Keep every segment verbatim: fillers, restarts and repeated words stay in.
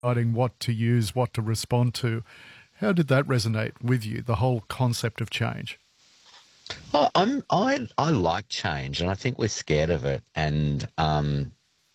deciding what to use, what to respond to. How did that resonate with you, the whole concept of change? Oh, I'm I I like change, and I think we're scared of it, and um,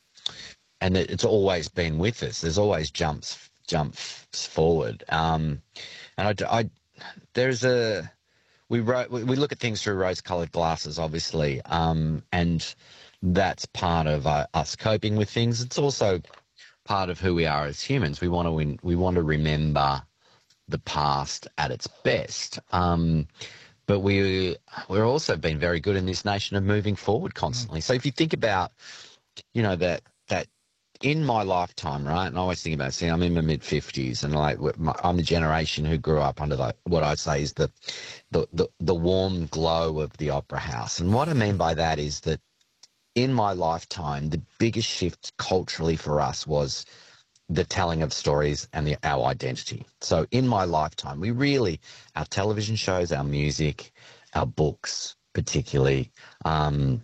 and it, it's always been with us. There's always jumps jumps forward, um, and I, I there's a we wrote we we look at things through rose-colored glasses, obviously, um, and that's part of uh, us coping with things. It's also part of who we are as humans. We want to win, we want to remember the past at its best. Um, but we we're also been very good in this nation of moving forward constantly. So if you think about, you know, that that in my lifetime, right? And I always think about, see, I'm in my mid fifties, and like I'm the generation who grew up under the, what I say is the, the the the warm glow of the Opera House. And what I mean by that is that in my lifetime, the biggest shift culturally for us was the telling of stories and the, our identity. So in my lifetime, we really, our television shows, our music, our books particularly, um,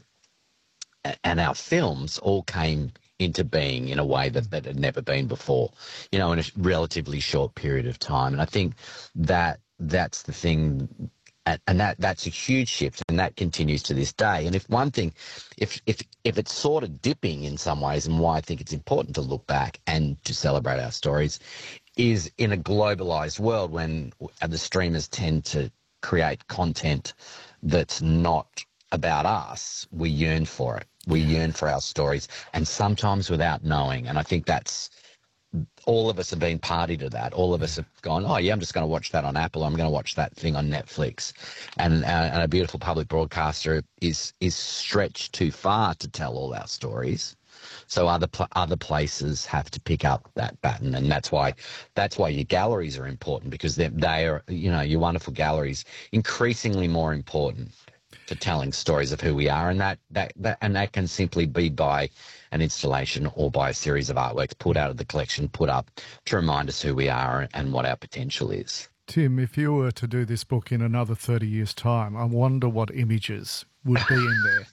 and our films all came into being in a way that, that had never been before, you know, in a relatively short period of time. And I think that that's the thing. And, and that that's a huge shift, and that continues to this day. And if one thing, if if if it's sort of dipping in some ways, and why I think it's important to look back and to celebrate our stories, is in a globalized world when the streamers tend to create content that's not about us, we yearn for it. We yearn for our stories, and sometimes without knowing. And I think that's, all of us have been party to that. All of us have gone, oh, yeah, I'm just going to watch that on Apple. I'm going to watch that thing on Netflix. And, uh, and a beautiful public broadcaster is is stretched too far to tell all our stories. So other pl- other places have to pick up that baton, and that's why that's why your galleries are important, because they they are, you know, your wonderful galleries, increasingly more important to telling stories of who we are, and that, that, that and that can simply be by an installation or by a series of artworks put out of the collection, put up to remind us who we are and what our potential is. Tim, if you were to do this book in another thirty years' time, I wonder what images would be in there.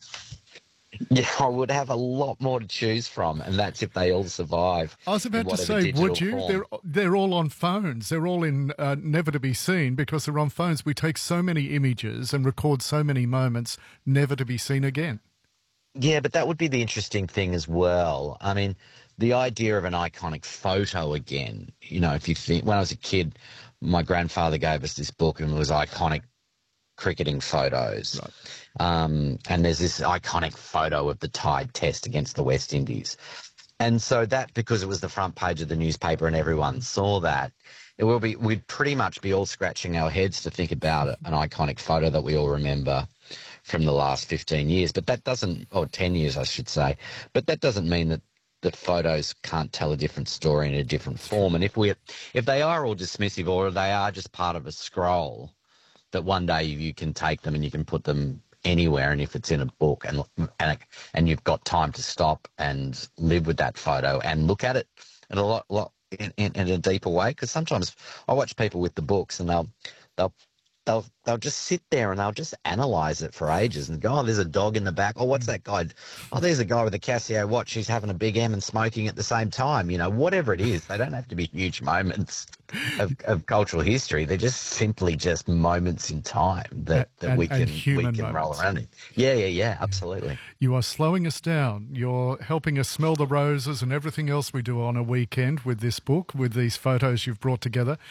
Yeah, I would have a lot more to choose from, and that's if they all survive. I was about to say, would you? They're, they're all on phones. They're all in uh, never to be seen, because they're on phones. We take so many images and record so many moments never to be seen again. Yeah, but that would be the interesting thing as well. I mean, the idea of an iconic photo again, you know, if you think, when I was a kid, my grandfather gave us this book and it was iconic cricketing photos. Right. Um, and there's this iconic photo of the Tide Test against the West Indies. And so that, because it was the front page of the newspaper and everyone saw that, it will be, we'd pretty much be all scratching our heads to think about an iconic photo that we all remember from the last fifteen years. But that doesn't, or ten years, I should say, but that doesn't mean that that photos can't tell a different story in a different form. And if we, if they are all dismissive, or they are just part of a scroll, that one day you can take them and you can put them anywhere, and if it's in a book, and and and you've got time to stop and live with that photo and look at it in a lot, lot in, in, in a deeper way. Because sometimes I watch people with the books, and they'll they'll they'll they'll just sit there and they'll just analyze it for ages and go, oh, there's a dog in the back. Oh, what's that guy? Oh, there's a guy with a Casio watch who's having a big M and smoking at the same time. You know, whatever it is, they don't have to be huge moments of, of cultural history. They're just simply just moments in time that, that and, we can we can moments. roll around in. Yeah, yeah, yeah, absolutely. You are slowing us down. You're helping us smell the roses and everything else we do on a weekend with this book, with these photos you've brought together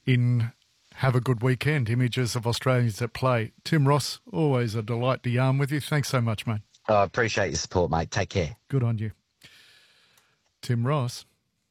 in Have a Good Weekend, Images of Australians at Play. Tim Ross, always a delight to yarn with you. Thanks so much, mate. I oh, appreciate your support, mate. Take care. Good on you. Tim Ross.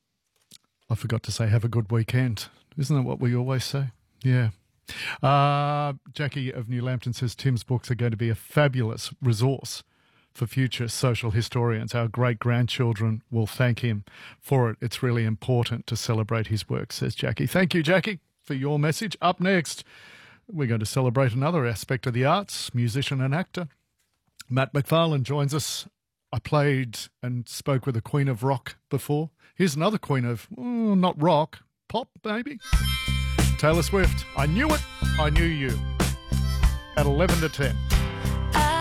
I forgot to say have a good weekend. Isn't that what we always say? Yeah. Uh, Jackie of New Lambton says Tim's books are going to be a fabulous resource for future social historians. Our great-grandchildren will thank him for it. It's really important to celebrate his work, says Jackie. Thank you, Jackie, for your message. Up next, we're going to celebrate another aspect of the arts, musician and actor. Matt McFarlane joins us. I played and spoke with a queen of rock before. Here's another queen of, oh, not rock, pop, maybe. Taylor Swift. I knew it. I knew you. At eleven to ten.